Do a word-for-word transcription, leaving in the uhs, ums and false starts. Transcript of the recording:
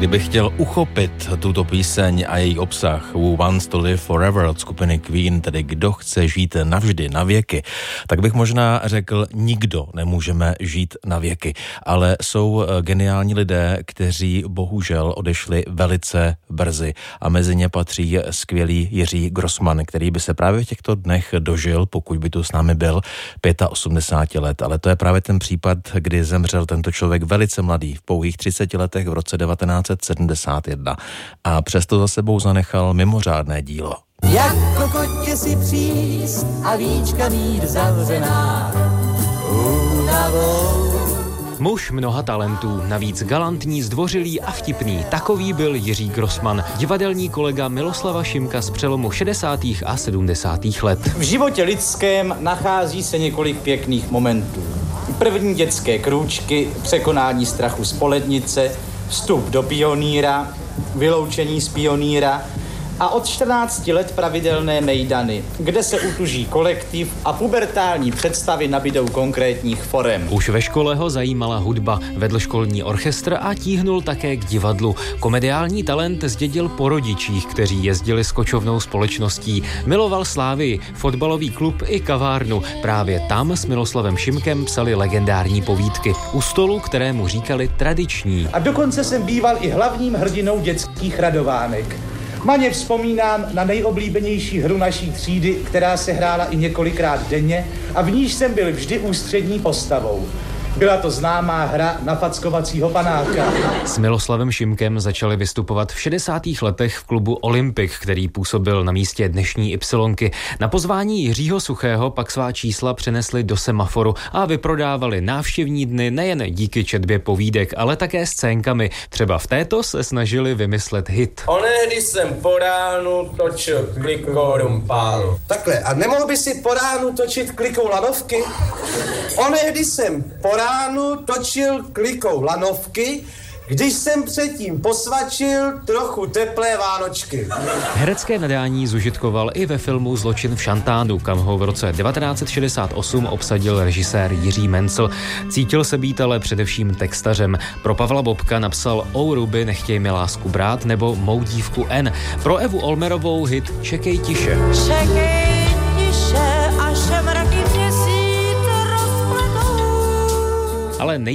Kdybych chtěl uchopit tuto píseň a její obsah Who Wants to Live Forever od skupiny Queen, tedy kdo chce žít navždy, na věky, tak bych možná řekl, nikdo nemůžeme žít na věky. Ale jsou geniální lidé, kteří bohužel odešli velice brzy a mezi ně patří skvělý Jiří Grossmann, který by se právě v těchto dnech dožil, pokud by tu s námi byl, osmdesáti pěti let. Ale to je právě ten případ, kdy zemřel tento člověk velice mladý, v pouhých třiceti letech v roce devatenáct set sedmdesát jedna. A přesto za sebou zanechal mimořádné dílo. Jako kotě si příst a víčka mít zavřená únavou. Muž mnoha talentů, navíc galantní, zdvořilý a vtipný. Takový byl Jiří Grossmann, divadelní kolega Miloslava Šimka z přelomu šedesátých a sedmdesátých let. V životě lidském nachází se několik pěkných momentů. První dětské krůčky, překonání strachu z polednice, vstup do pionýra, vyloučení z pionýra a od čtrnácti let pravidelné mejdany, kde se utuží kolektiv a pubertální představy nabydou konkrétních forem. Už ve škole ho zajímala hudba, vedl školní orchestr a tíhnul také k divadlu. Komediální talent zdědil po rodičích, kteří jezdili s kočovnou společností. Miloval Slávii, fotbalový klub i kavárnu. Právě tam s Miloslavem Šimkem psali legendární povídky. U stolu, kterému říkali tradiční. A dokonce jsem býval i hlavním hrdinou dětských radovánek. Maně vzpomínám na nejoblíbenější hru naší třídy, která se hrála i několikrát denně a v níž jsem byl vždy ústřední postavou. Byla to známá hra na fackovacího panáka. S Miloslavem Šimkem začali vystupovat v šedesátých letech v klubu Olympik, který působil na místě dnešní Ypsilonky. Na pozvání Jiřího Suchého pak svá čísla přenesli do Semaforu a vyprodávali návštěvní dny nejen díky četbě povídek, ale také scénkami. Třeba v této se snažili vymyslet hit. Onehdy jsem po ránu točil klikou rumpálu. Takhle, a nemohl by si po ránu točit klikou lanovky? Onehdy jsem po ránu točil klikou lanovky, když jsem předtím posvačil trochu teplé vánočky. Herecké nadání zužitkoval i ve filmu Zločin v Šantánu, kam ho v roce devatenáct set šedesát osm obsadil režisér Jiří Mencl. Cítil se být ale především textařem. Pro Pavla Bobka napsal O Ruby, nechtěj mi lásku brát nebo Mou dívku N. Pro Evu Olmerovou hit Čekej tiše. Čekej tiše, až mraky měsíc rozpletou. Ale nej